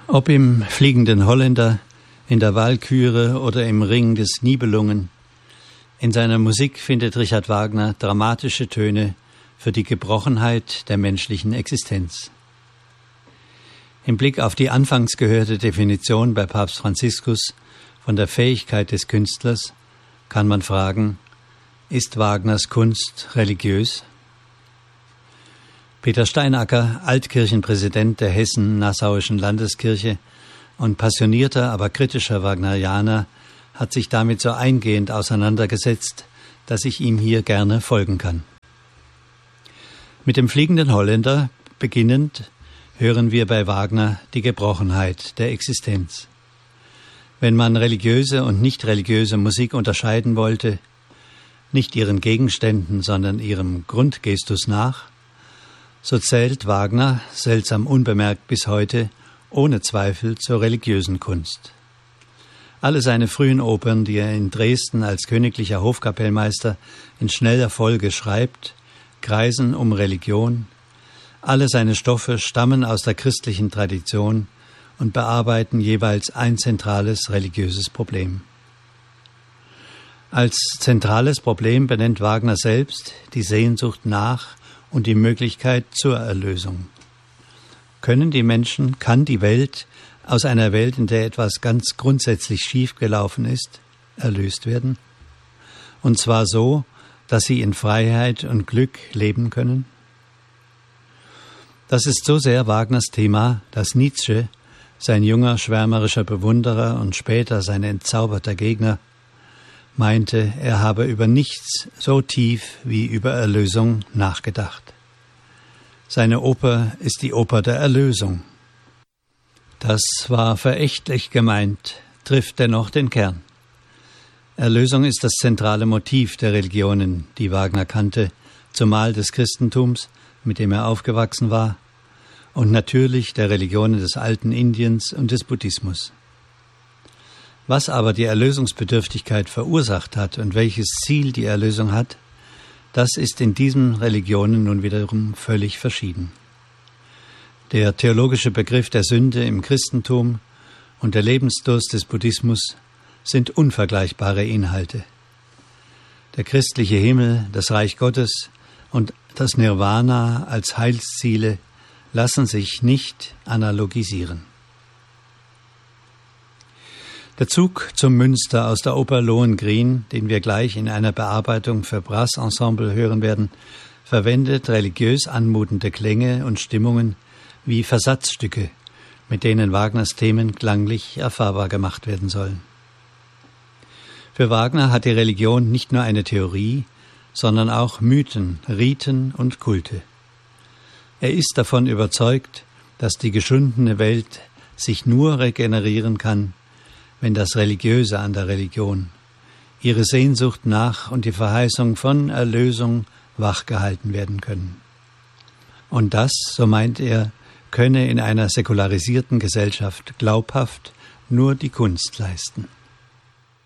Ob im Fliegenden Holländer, in der Walküre oder im Ring des Nibelungen, in seiner Musik findet Richard Wagner dramatische Töne für die Gebrochenheit der menschlichen Existenz. Im Blick auf die anfangs gehörte Definition bei Papst Franziskus von der Fähigkeit des Künstlers kann man fragen, ist Wagners Kunst religiös? Peter Steinacker, Altkirchenpräsident der Hessen-Nassauischen Landeskirche und passionierter, aber kritischer Wagnerianer, hat sich damit so eingehend auseinandergesetzt, dass ich ihm hier gerne folgen kann. Mit dem Fliegenden Holländer beginnend hören wir bei Wagner die Gebrochenheit der Existenz. Wenn man religiöse und nicht religiöse Musik unterscheiden wollte, nicht ihren Gegenständen, sondern ihrem Grundgestus nach, so zählt Wagner, seltsam unbemerkt bis heute, ohne Zweifel zur religiösen Kunst. Alle seine frühen Opern, die er in Dresden als königlicher Hofkapellmeister in schneller Folge schreibt, kreisen um Religion. Alle seine Stoffe stammen aus der christlichen Tradition und bearbeiten jeweils ein zentrales religiöses Problem. Als zentrales Problem benennt Wagner selbst die Sehnsucht nach und die Möglichkeit zur Erlösung. Kann die Welt aus einer Welt, in der etwas ganz grundsätzlich schiefgelaufen ist, erlöst werden? Und zwar so, dass sie in Freiheit und Glück leben können? Das ist so sehr Wagners Thema, dass Nietzsche, sein junger, schwärmerischer Bewunderer und später sein entzauberter Gegner, meinte, er habe über nichts so tief wie über Erlösung nachgedacht. Seine Oper ist die Oper der Erlösung. Das war verächtlich gemeint, trifft dennoch den Kern. Erlösung ist das zentrale Motiv der Religionen, die Wagner kannte, zumal des Christentums, mit dem er aufgewachsen war, und natürlich der Religionen des alten Indiens und des Buddhismus. Was aber die Erlösungsbedürftigkeit verursacht hat und welches Ziel die Erlösung hat, das ist in diesen Religionen nun wiederum völlig verschieden. Der theologische Begriff der Sünde im Christentum und der Lebensdurst des Buddhismus sind unvergleichbare Inhalte. Der christliche Himmel, das Reich Gottes und das Nirvana als Heilsziele lassen sich nicht analogisieren. Der Zug zum Münster aus der Oper Lohengrin, den wir gleich in einer Bearbeitung für Brassensemble hören werden, verwendet religiös anmutende Klänge und Stimmungen wie Versatzstücke, mit denen Wagners Themen klanglich erfahrbar gemacht werden sollen. Für Wagner hat die Religion nicht nur eine Theorie, sondern auch Mythen, Riten und Kulte. Er ist davon überzeugt, dass die geschundene Welt sich nur regenerieren kann, wenn das Religiöse an der Religion, ihre Sehnsucht nach und die Verheißung von Erlösung wachgehalten werden können. Und das, so meint er, könne in einer säkularisierten Gesellschaft glaubhaft nur die Kunst leisten.